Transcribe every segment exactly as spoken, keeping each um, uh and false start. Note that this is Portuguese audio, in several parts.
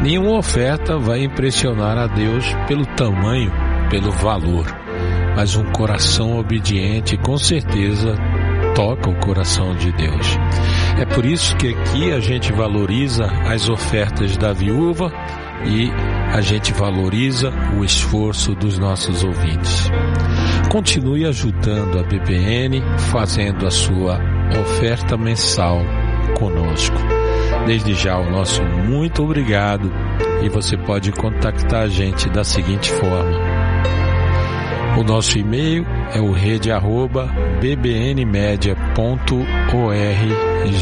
Nenhuma oferta vai impressionar a Deus pelo tamanho, pelo valor, mas um coração obediente com certeza toca o coração de Deus. É por isso que aqui a gente valoriza as ofertas da viúva e a gente valoriza o esforço dos nossos ouvintes. Continue ajudando a B B N, fazendo a sua oferta mensal conosco. Desde já o nosso muito obrigado, e você pode contactar a gente da seguinte forma. O nosso e-mail é o rede arroba b b n media ponto org.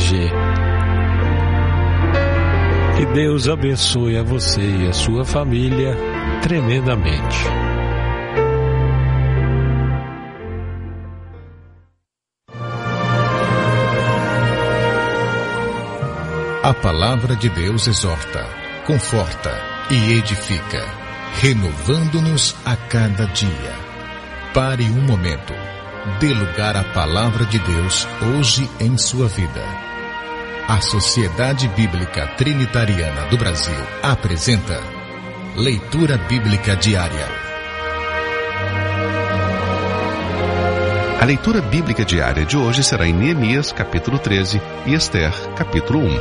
Que Deus abençoe a você e a sua família tremendamente. A palavra de Deus exorta, conforta e edifica, renovando-nos a cada dia. Pare um momento. Dê lugar à palavra de Deus hoje em sua vida. A Sociedade Bíblica Trinitariana do Brasil apresenta Leitura Bíblica Diária. A leitura bíblica diária de hoje será em Neemias, capítulo treze, e Ester, capítulo um.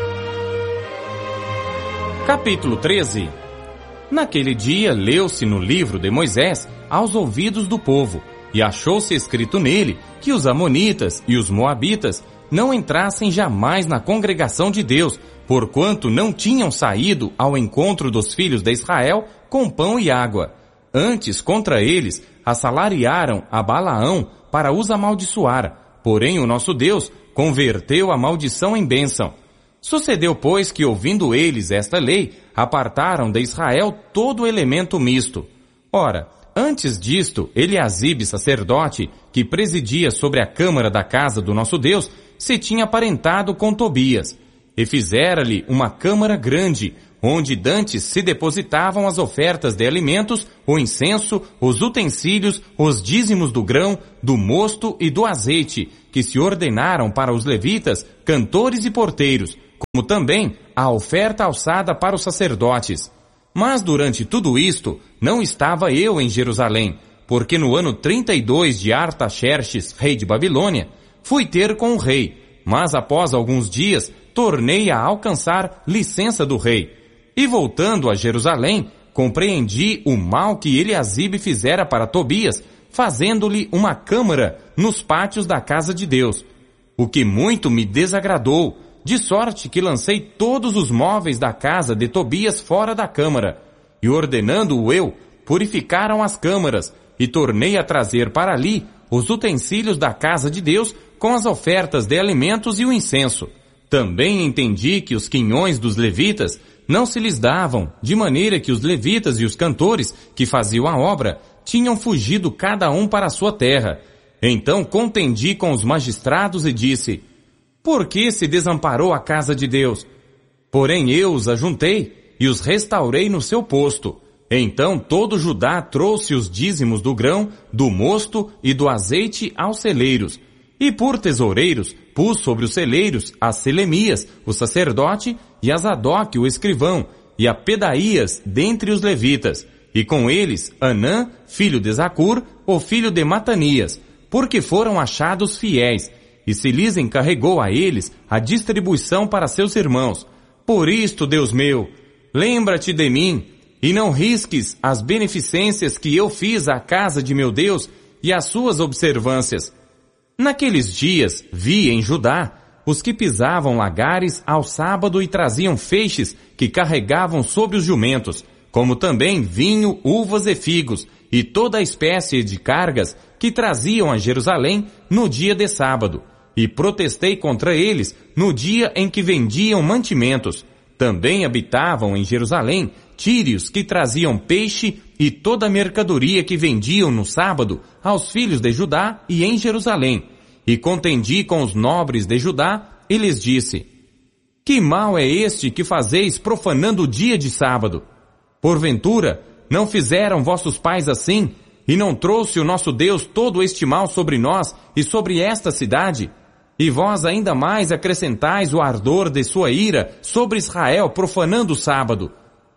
Capítulo treze. Naquele dia leu-se no livro de Moisés aos ouvidos do povo, e achou-se escrito nele que os amonitas e os moabitas não entrassem jamais na congregação de Deus, porquanto não tinham saído ao encontro dos filhos de Israel com pão e água. Antes, contra eles, assalariaram a Balaão para os amaldiçoar, porém o nosso Deus converteu a maldição em bênção. Sucedeu, pois, que ouvindo eles esta lei, apartaram de Israel todo o elemento misto. Ora, antes disto, Eliasibe, sacerdote, que presidia sobre a câmara da casa do nosso Deus, se tinha aparentado com Tobias, e fizera-lhe uma câmara grande, onde dantes se depositavam as ofertas de alimentos, o incenso, os utensílios, os dízimos do grão, do mosto e do azeite, que se ordenaram para os levitas, cantores e porteiros, como também a oferta alçada para os sacerdotes. Mas durante tudo isto, não estava eu em Jerusalém, porque no ano trinta e dois de Artaxerxes, rei de Babilônia, fui ter com o rei, mas após alguns dias, tornei a alcançar licença do rei. E voltando a Jerusalém, compreendi o mal que Eliasibe fizera para Tobias, fazendo-lhe uma câmara nos pátios da casa de Deus, o que muito me desagradou, de sorte que lancei todos os móveis da casa de Tobias fora da câmara, e ordenando-o eu, purificaram as câmaras, e tornei a trazer para ali os utensílios da casa de Deus com as ofertas de alimentos e o incenso. Também entendi que os quinhões dos levitas não se lhes davam, de maneira que os levitas e os cantores que faziam a obra tinham fugido cada um para a sua terra. Então contendi com os magistrados e disse: por que se desamparou a casa de Deus? Porém eu os ajuntei e os restaurei no seu posto. Então todo Judá trouxe os dízimos do grão, do mosto e do azeite aos celeiros. E por tesoureiros pus sobre os celeiros a Selemias, o sacerdote, e a Zadok, o escrivão, e a Pedaías, dentre os levitas, e com eles Anã, filho de Zacur, o filho de Matanias, porque foram achados fiéis, e se lhes encarregou a eles a distribuição para seus irmãos. Por isto, Deus meu, lembra-te de mim, e não risques as beneficências que eu fiz à casa de meu Deus e as suas observâncias. Naqueles dias vi em Judá os que pisavam lagares ao sábado e traziam feixes que carregavam sobre os jumentos, como também vinho, uvas e figos, e toda a espécie de cargas que traziam a Jerusalém no dia de sábado. E protestei contra eles no dia em que vendiam mantimentos. Também habitavam em Jerusalém tírios que traziam peixe e toda a mercadoria que vendiam no sábado aos filhos de Judá e em Jerusalém. E contendi com os nobres de Judá e lhes disse: que mal é este que fazeis profanando o dia de sábado? Porventura, não fizeram vossos pais assim, e não trouxe o nosso Deus todo este mal sobre nós e sobre esta cidade? E vós ainda mais acrescentais o ardor de sua ira sobre Israel, profanando o sábado.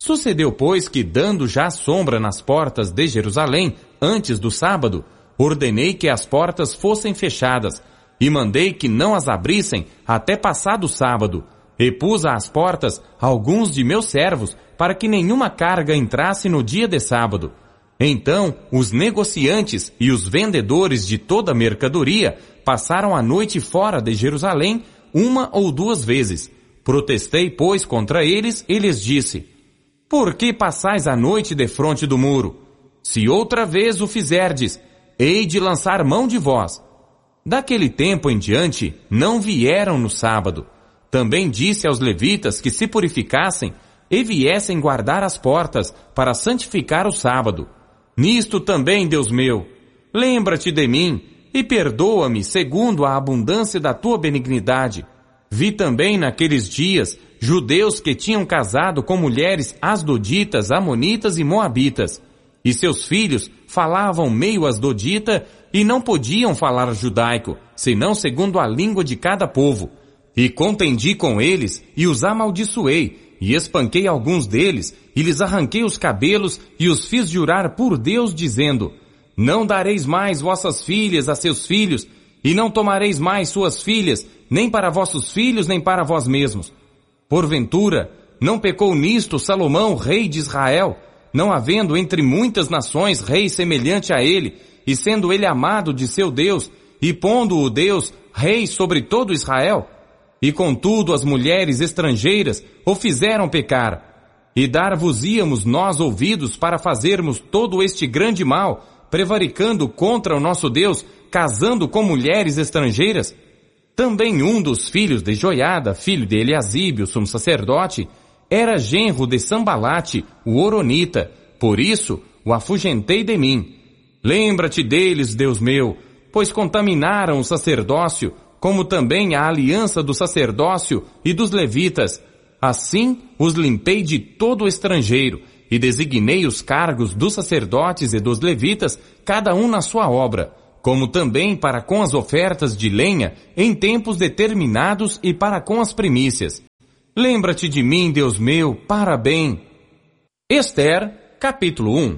Sucedeu, pois, que, dando já sombra nas portas de Jerusalém, antes do sábado, ordenei que as portas fossem fechadas, e mandei que não as abrissem até passado o sábado, e pus às portas alguns de meus servos, para que nenhuma carga entrasse no dia de sábado. Então, os negociantes e os vendedores de toda a mercadoria passaram a noite fora de Jerusalém uma ou duas vezes. Protestei, pois, contra eles e lhes disse: por que passais a noite defronte do muro? Se outra vez o fizerdes, hei de lançar mão de vós. Daquele tempo em diante, não vieram no sábado. Também disse aos levitas que se purificassem e viessem guardar as portas para santificar o sábado. Nisto também, Deus meu, lembra-te de mim e perdoa-me segundo a abundância da tua benignidade. Vi também naqueles dias judeus que tinham casado com mulheres asdoditas, amonitas e moabitas, e seus filhos falavam meio asdodita e não podiam falar judaico, senão segundo a língua de cada povo. E contendi com eles e os amaldiçoei, e espanquei alguns deles, e lhes arranquei os cabelos e os fiz jurar por Deus, dizendo: não dareis mais vossas filhas a seus filhos, e não tomareis mais suas filhas, nem para vossos filhos, nem para vós mesmos. Porventura, não pecou nisto Salomão, rei de Israel, não havendo entre muitas nações rei semelhante a ele, e sendo ele amado de seu Deus, e pondo-o Deus rei sobre todo Israel? E contudo as mulheres estrangeiras o fizeram pecar. E dar-vos-íamos nós ouvidos para fazermos todo este grande mal, prevaricando contra o nosso Deus, casando com mulheres estrangeiras? Também um dos filhos de Joiada, filho de Eliasibe, o sumo sacerdote, era genro de Sambalate, o Horonita, por isso o afugentei de mim. Lembra-te deles, Deus meu, pois contaminaram o sacerdócio, como também a aliança do sacerdócio e dos levitas. Assim os limpei de todo estrangeiro, e designei os cargos dos sacerdotes e dos levitas, cada um na sua obra, como também para com as ofertas de lenha, em tempos determinados e para com as primícias. Lembra-te de mim, Deus meu, para bem. Ester, capítulo um.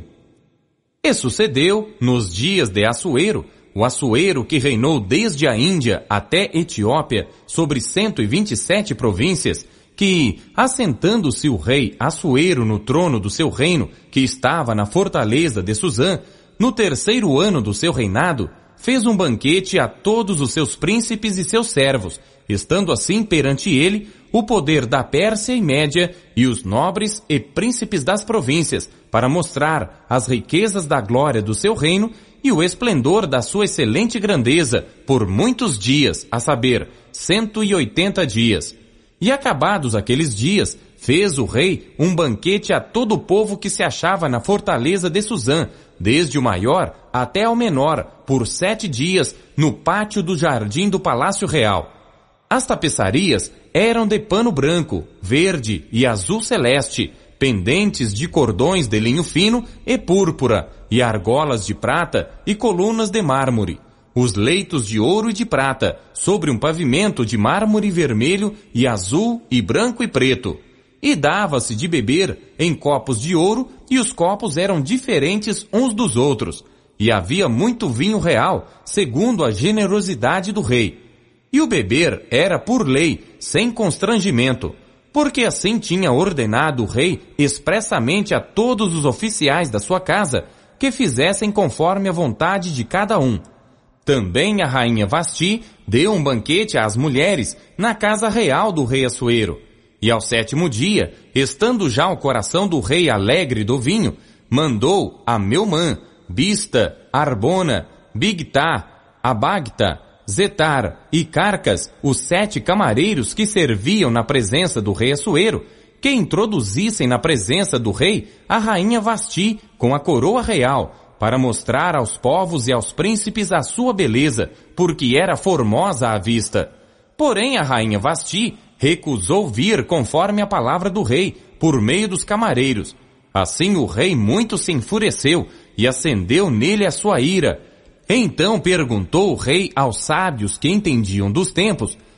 E sucedeu, nos dias de Assuero, o Assuero que reinou desde a Índia até Etiópia, sobre cento e vinte e sete províncias, que, assentando-se o rei Assuero no trono do seu reino, que estava na fortaleza de Suzã, no terceiro ano do seu reinado, fez um banquete a todos os seus príncipes e seus servos, estando assim perante ele o poder da Pérsia e Média e os nobres e príncipes das províncias, para mostrar as riquezas da glória do seu reino e o esplendor da sua excelente grandeza por muitos dias, a saber, cento e oitenta dias. E acabados aqueles dias, fez o rei um banquete a todo o povo que se achava na fortaleza de Suzã, desde o maior até ao menor, por sete dias, no pátio do jardim do Palácio Real. As tapeçarias eram de pano branco, verde e azul celeste, pendentes de cordões de linho fino e púrpura, e argolas de prata e colunas de mármore. Os leitos de ouro e de prata, sobre um pavimento de mármore vermelho e azul e branco e preto. E dava-se de beber em copos de ouro, e os copos eram diferentes uns dos outros. E havia muito vinho real, segundo a generosidade do rei. E o beber era por lei, sem constrangimento, porque assim tinha ordenado o rei expressamente a todos os oficiais da sua casa, que fizessem conforme a vontade de cada um. Também a rainha Vasti deu um banquete às mulheres na casa real do rei Assuero. E ao sétimo dia, estando já o coração do rei alegre do vinho, mandou a Meumã, Bista, Arbona, Bigtá, Abagta, Zetar e Carcas, os sete camareiros que serviam na presença do rei Assuero, que introduzissem na presença do rei a rainha Vasti com a coroa real, para mostrar aos povos e aos príncipes a sua beleza, porque era formosa à vista. Porém a rainha Vasti recusou vir conforme a palavra do rei, por meio dos camareiros. Assim o rei muito se enfureceu e acendeu nele a sua ira. Então perguntou o rei aos sábios que entendiam dos tempos,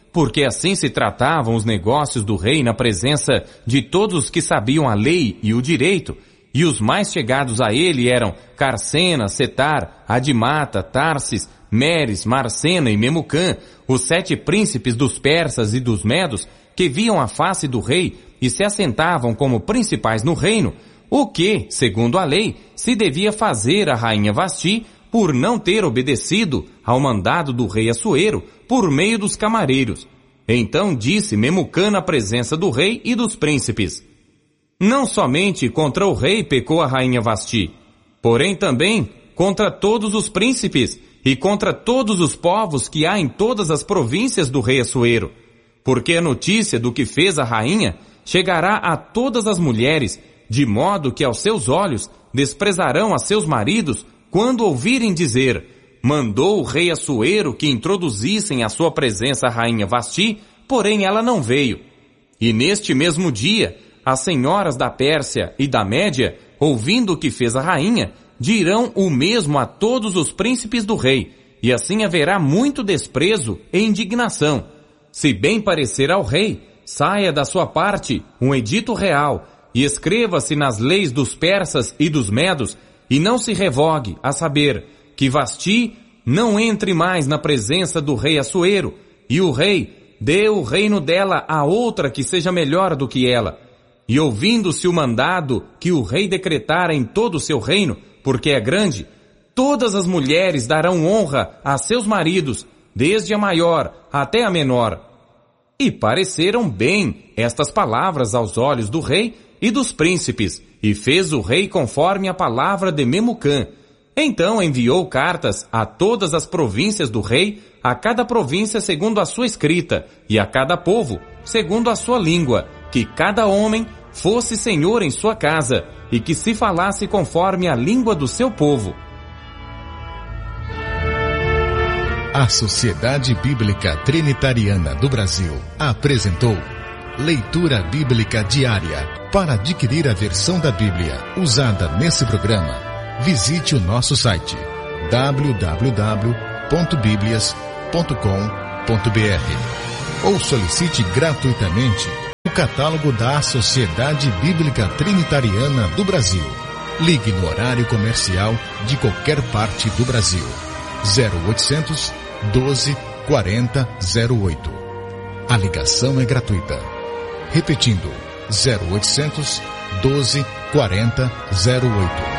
porque assim se tratavam os negócios do rei na presença de todos os que sabiam a lei e o direito, e os mais chegados a ele eram Carcena, Setar, Adimata, Tarsis, Meres, Marcena e Memucã, os sete príncipes dos persas e dos medos, que viam a face do rei e se assentavam como principais no reino, o que, segundo a lei, se devia fazer a rainha Vasti por não ter obedecido ao mandado do rei Assuero por meio dos camareiros. Então disse Memucã na presença do rei e dos príncipes: não somente contra o rei pecou a rainha Vasti, porém também contra todos os príncipes e contra todos os povos que há em todas as províncias do rei Assuero, porque a notícia do que fez a rainha chegará a todas as mulheres, de modo que aos seus olhos desprezarão a seus maridos quando ouvirem dizer: mandou o rei Assuero que introduzissem à sua presença a rainha Vasti, porém ela não veio. E neste mesmo dia, as senhoras da Pérsia e da Média, ouvindo o que fez a rainha, dirão o mesmo a todos os príncipes do rei, e assim haverá muito desprezo e indignação. Se bem parecer ao rei, saia da sua parte um edito real, e escreva-se nas leis dos persas e dos medos, e não se revogue, a saber, que Vasti não entre mais na presença do rei Assuero, e o rei dê o reino dela a outra que seja melhor do que ela. E ouvindo-se o mandado que o rei decretara em todo o seu reino, porque é grande, todas as mulheres darão honra a seus maridos, desde a maior até a menor. E pareceram bem estas palavras aos olhos do rei e dos príncipes, e fez o rei conforme a palavra de Memucã. Então enviou cartas a todas as províncias do rei, a cada província segundo a sua escrita, e a cada povo segundo a sua língua, que cada homem fosse senhor em sua casa, e que se falasse conforme a língua do seu povo. A Sociedade Bíblica Trinitariana do Brasil apresentou Leitura Bíblica Diária. Para adquirir a versão da Bíblia usada nesse programa, visite o nosso site w w w ponto biblias ponto com ponto b r ou solicite gratuitamente o catálogo da Sociedade Bíblica Trinitariana do Brasil. Ligue no horário comercial de qualquer parte do Brasil. zero oitocentos, doze, quarenta, zero oito. A ligação é gratuita. Repetindo, zero oitocentos, doze, quarenta, zero oito.